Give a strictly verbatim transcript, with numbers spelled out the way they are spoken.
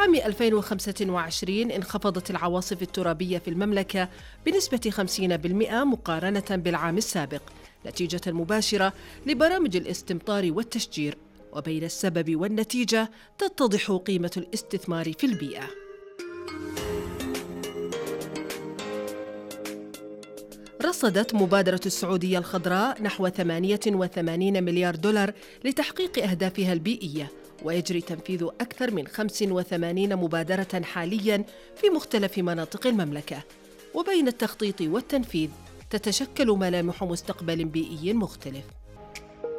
عام ألفين وخمسة وعشرين انخفضت العواصف الترابية في المملكة بنسبة خمسين بالمئة مقارنة بالعام السابق، نتيجة مباشرة لبرامج الاستمطار والتشجير. وبين السبب والنتيجة تتضح قيمة الاستثمار في البيئة. رصدت مبادرة السعودية الخضراء نحو ثمانية وثمانين مليار دولار لتحقيق أهدافها البيئية، ويجري تنفيذ أكثر من خمس وثمانين مبادرة حالياً في مختلف مناطق المملكة. وبين التخطيط والتنفيذ تتشكل ملامح مستقبل بيئي مختلف.